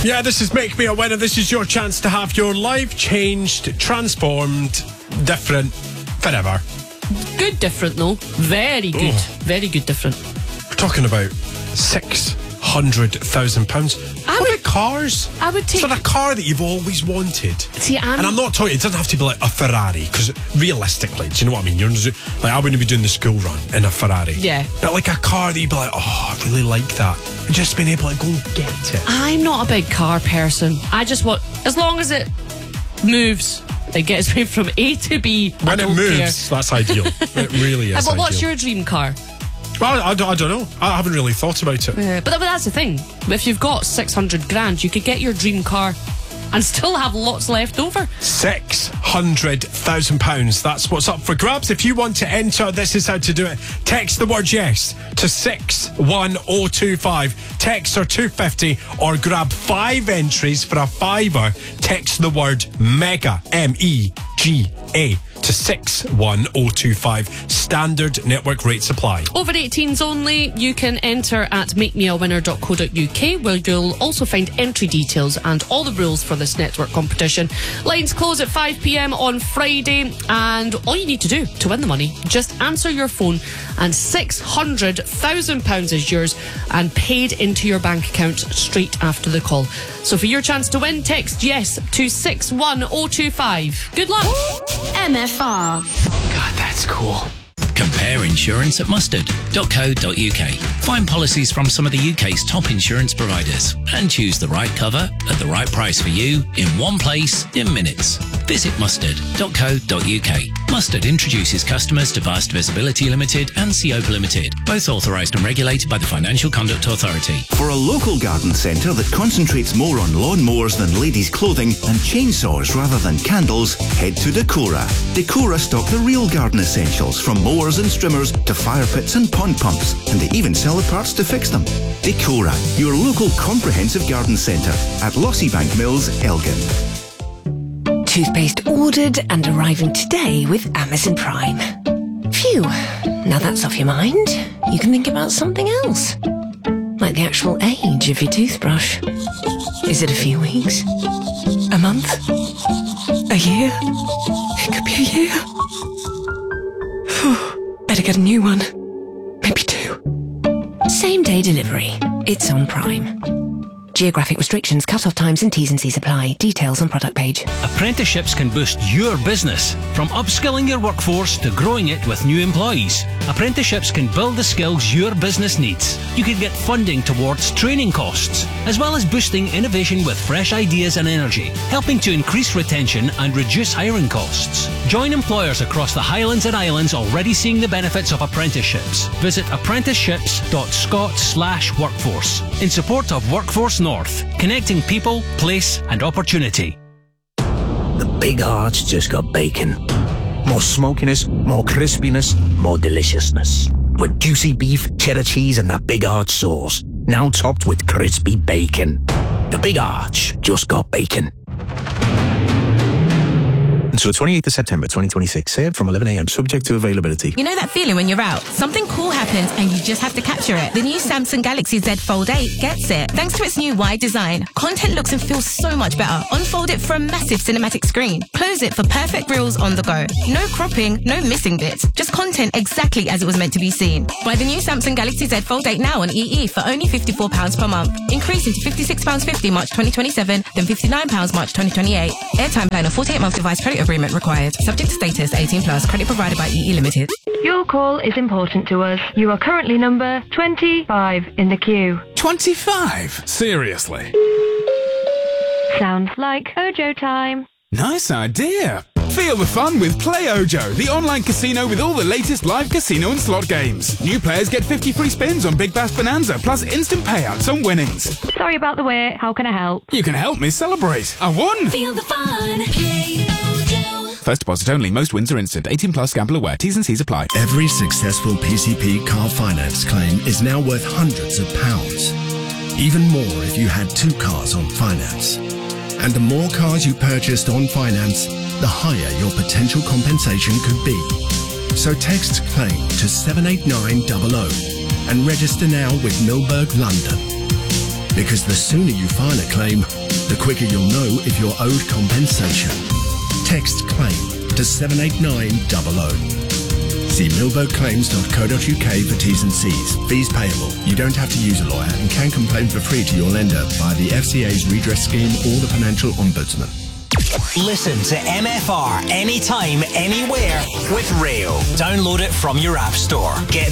Yeah, this is Make Me a Winner. This is your chance to have your life changed, transformed, different, forever. Good different, though. Very good. Very good different. We're talking about £600,000. What about cars? I would take... Is there a car that you've always wanted? See, and I'm not talking, it doesn't have to be like a Ferrari, because realistically, do you know what I mean? Like, I wouldn't be doing the school run in a Ferrari. Yeah. But like a car that you'd be like, oh, I really like that. And just being able to go and get it. I'm not a big car person. I just want, as long as it moves, it gets me from A to B. When it moves, that's ideal. It really is. But what's your dream car? Well, I don't know. I haven't really thought about it. But that's the thing. If you've got 600 grand, you could get your dream car and still have lots left over. £600,000. That's what's up for grabs. If you want to enter, this is how to do it. Text the word yes to 61025. Text or 250 or grab 5 entries for a £5. Text the word MEGA, MEGA, to 61025. Standard network rate supply. Over 18s only. You can enter at makemeawinner.co.uk, where you'll also find entry details and all the rules for this network competition. Lines close at 5 p.m. on Friday, and all you need to do to win the money, just answer your phone and £600,000 is yours and paid into your bank account straight after the call. So for your chance to win, text yes to 61025. Good luck. MFR. God, that's cool. Compare insurance at mustard.co.uk. Find policies from some of the UK's top insurance providers and choose the right cover at the right price for you in one place in minutes. Visit mustard.co.uk. Mustard introduces customers to Vast Visibility Limited and Seopa Limited, both authorised and regulated by the Financial Conduct Authority. For a local garden centre that concentrates more on lawnmowers than ladies' clothing and chainsaws rather than candles, head to Decora. Decora stock the real garden essentials, from mowers and strimmers to fire pits and pond pumps, and they even sell the parts to fix them. Decora, your local comprehensive garden centre at Lossiebank Mills, Elgin. Toothpaste ordered and arriving today with Amazon Prime. Phew, now that's off your mind. You can think about something else. Like the actual age of your toothbrush. Is it a few weeks? A month? A year? It could be a year. Better get a new one. Maybe 2. Same day delivery. It's on Prime. Geographic restrictions, cut-off times and T's and C's apply. Details on product page. Apprenticeships can boost your business, from upskilling your workforce to growing it with new employees. Apprenticeships can build the skills your business needs. You can get funding towards training costs, as well as boosting innovation with fresh ideas and energy, helping to increase retention and reduce hiring costs. Join employers across the Highlands and Islands already seeing the benefits of apprenticeships. Visit apprenticeships.scot/workforce in support of Workforce North, connecting people, place and opportunity. The Big Arch just got bacon. More smokiness, more crispiness, more deliciousness. With juicy beef, cheddar cheese and that Big Arch sauce. Now topped with crispy bacon. The Big Arch just got bacon. Until the 28th of September 2026, served from 11 a.m, subject to availability. You know that feeling when you're out? Something cool happens and you just have to capture it. The new Samsung Galaxy Z Fold 8 gets it. Thanks to its new wide design, content looks and feels so much better. Unfold it for a massive cinematic screen. Close it for perfect reels on the go. No cropping, no missing bits. Just content exactly as it was meant to be seen. Buy the new Samsung Galaxy Z Fold 8 now on EE for only £54 per month. Increasing to £56.50 March 2027, then £59 March 2028. Airtime plan of 48-month device credit agreement required. Subject to status 18+. Credit provided by EE Limited. Your call is important to us. You are currently number 25 in the queue. 25? Seriously? Sounds like Ojo time. Nice idea. Feel the fun with Play Ojo, the online casino with all the latest live casino and slot games. New players get 50 free spins on Big Bass Bonanza, plus instant payouts on winnings. Sorry about the wait. How can I help? You can help me celebrate. I won! Feel the fun. Play Ojo. First deposit only. Most wins are instant. 18+. Gamble aware. T's and C's apply. Every successful PCP car finance claim is now worth hundreds of pounds. Even more if you had 2 cars on finance. And the more cars you purchased on finance, the higher your potential compensation could be. So text CLAIM to 78900 and register now with Milberg London. Because the sooner you file a claim, the quicker you'll know if you're owed compensation. Text CLAIM to 78900. See milboclaims.co.uk for T's and C's. Fees payable. You don't have to use a lawyer and can complain for free to your lender via the FCA's redress scheme or the Financial Ombudsman. Listen to MFR anytime, anywhere with Rayo. Download it from your app store. Get